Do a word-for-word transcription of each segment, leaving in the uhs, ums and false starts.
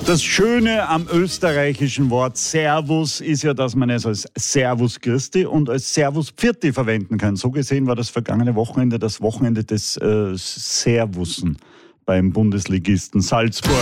Das Schöne am österreichischen Wort Servus ist ja, dass man es als Servus Christi und als Servus Pfirti verwenden kann. So gesehen war das vergangene Wochenende das Wochenende des äh, Servussen beim Bundesligisten Salzburg.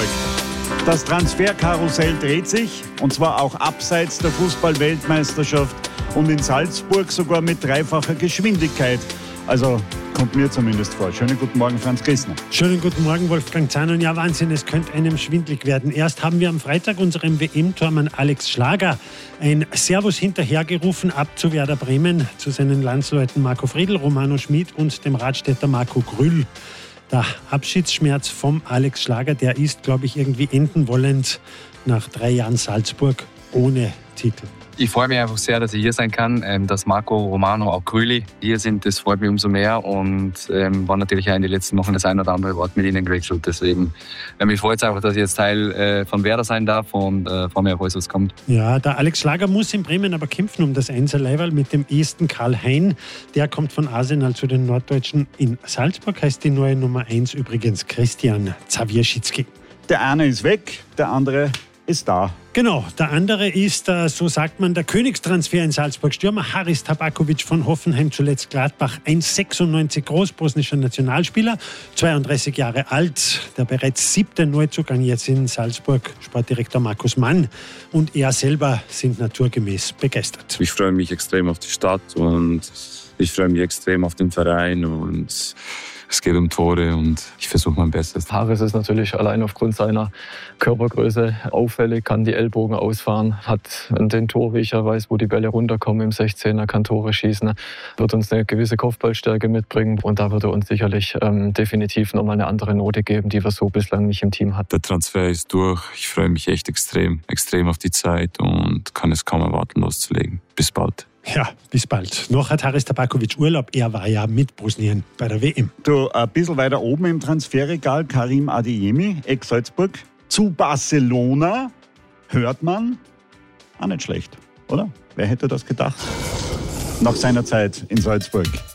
Das Transferkarussell dreht sich, und zwar auch abseits der Fußball-Weltmeisterschaft und in Salzburg sogar mit dreifacher Geschwindigkeit. Also kommt mir zumindest vor. Schönen guten Morgen, Franz Grissner. Schönen guten Morgen, Wolfgang Zahn. Und ja, Wahnsinn, es könnte einem schwindlig werden. Erst haben wir am Freitag unserem W M-Tormann Alex Schlager ein Servus hinterhergerufen, ab zu Werder Bremen, zu seinen Landsleuten Marco Friedl, Romano Schmid und dem Radstädter Marco Grüll. Der Abschiedsschmerz vom Alex Schlager, der ist, glaube ich, irgendwie enden wollend nach drei Jahren Salzburg ohne Titel. Ich freue mich einfach sehr, dass ich hier sein kann, dass Marco, Romano, auch Grüli hier sind. Das freut mich umso mehr und ähm, war natürlich auch in den letzten Wochen das ein oder andere Wort mit ihnen gewechselt. Deswegen äh, mich freut es einfach, dass ich jetzt Teil äh, von Werder sein darf und äh, freue mich auf alles, was kommt. Ja, der Alex Schlager muss in Bremen aber kämpfen um das Einserleiberl mit dem Esten Karl Hein. Der kommt von Arsenal zu den Norddeutschen. In Salzburg heißt die neue Nummer eins übrigens Christian Zawierzicki. Der eine ist weg, der andere ist da. Genau, der andere ist, so sagt man, der Königstransfer in Salzburg. Stürmer Haris Tabakovic von Hoffenheim, zuletzt Gladbach, eins Komma sechsundneunzig groß, bosnischer Nationalspieler, zweiunddreißig Jahre alt, der bereits siebte Neuzugang jetzt in Salzburg, Sportdirektor Markus Mann und er selber sind naturgemäß begeistert. Ich freue mich extrem auf die Stadt und ich freue mich extrem auf den Verein und es geht um Tore und ich versuche mein Bestes. Haris ist natürlich allein aufgrund seiner Körpergröße auffällig, kann die Ellbogen ausfahren, hat den Torriecher, weiß, wo die Bälle runterkommen im sechzehner, kann Tore schießen, wird uns eine gewisse Kopfballstärke mitbringen und da wird er uns sicherlich ähm, definitiv nochmal eine andere Note geben, die wir so bislang nicht im Team hatten. Der Transfer ist durch, ich freue mich echt extrem, extrem auf die Zeit und kann es kaum erwarten loszulegen. Bis bald. Ja, bis bald. Noch hat Haris Tabakovic Urlaub. Er war ja mit Bosnien bei der W M. Du, ein bisschen weiter oben im Transferregal, Karim Adeyemi, Ex-Salzburg, zu Barcelona, hört man, auch nicht schlecht, oder? Wer hätte das gedacht? Nach seiner Zeit in Salzburg.